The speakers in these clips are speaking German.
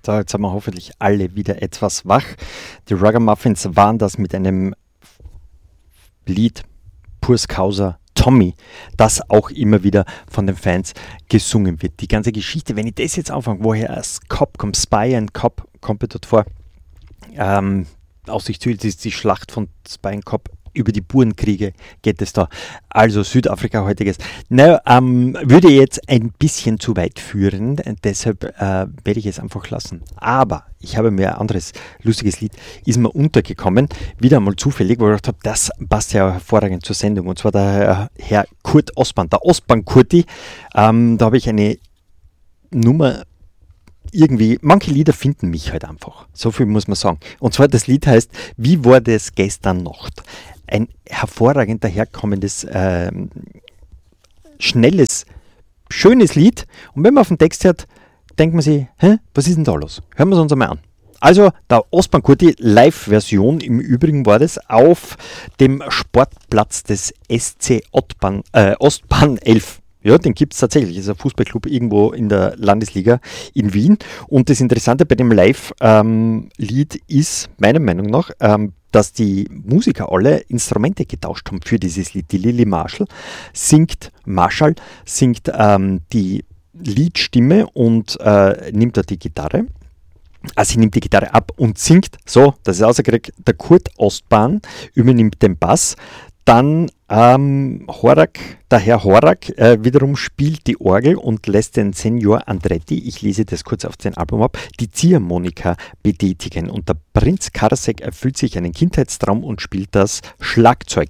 So, jetzt haben wir hoffentlich alle wieder etwas wach. Die Ruggermuffins waren das mit einem Lied Purs Causa Tommy, das auch immer wieder von den Fans gesungen wird. Die ganze Geschichte, wenn ich das jetzt anfange, woher es Cop kommt, Spy and Cop kommt dort vor, aus sich zu, das ist die Schlacht von Spy and Cop. Über die Burenkriege geht es da. Also Südafrika heutiges. Würde jetzt ein bisschen zu weit führen, deshalb werde ich es einfach lassen. Aber ich habe mir ein anderes lustiges Lied, ist mir untergekommen, wieder mal zufällig, wo ich gedacht habe, das passt ja hervorragend zur Sendung. Und zwar der Herr Kurt Ostbahn, der Ostbahn-Kurti. Da habe ich eine Nummer irgendwie, manche Lieder finden mich halt einfach. So viel muss man sagen. Und zwar das Lied heißt, wie wurde es gestern Nacht? Ein hervorragend daherkommendes, schnelles, schönes Lied. Und wenn man auf den Text hört, denkt man sich, was ist denn da los? Hören wir es uns einmal an. Also der Ostbahn-Kurti Live-Version, im Übrigen war das auf dem Sportplatz des SC Ostbahn 11. Ja, den gibt es tatsächlich. Das ist ein Fußballclub irgendwo in der Landesliga in Wien. Und das Interessante bei dem Live-Lied ist, meiner Meinung nach, dass die Musiker alle Instrumente getauscht haben für dieses Lied. Die Lily Marshall singt die Liedstimme und nimmt da die Gitarre. Also sie nimmt die Gitarre ab und singt, so, das ist ausgekriegt, der Kurt Ostbahn übernimmt den Bass. Dann der Herr Horak wiederum spielt die Orgel und lässt den Senior Andretti, ich lese das kurz auf den Album ab, die Ziehharmonika betätigen. Und der Prinz Karasek erfüllt sich einen Kindheitstraum und spielt das Schlagzeug.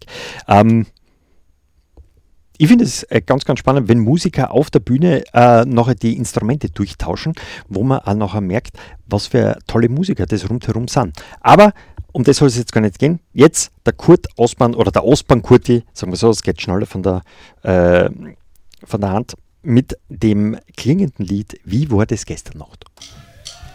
Ich finde es ganz, ganz spannend, wenn Musiker auf der Bühne nachher die Instrumente durchtauschen, wo man auch nachher merkt, was für tolle Musiker das rundherum sind. Aber um das soll es jetzt gar nicht gehen. Jetzt der Kurt Ostbahn oder der Ostbahn-Kurti, sagen wir so, es geht schneller von der Hand, mit dem klingenden Lied Wie war das gestern Nacht?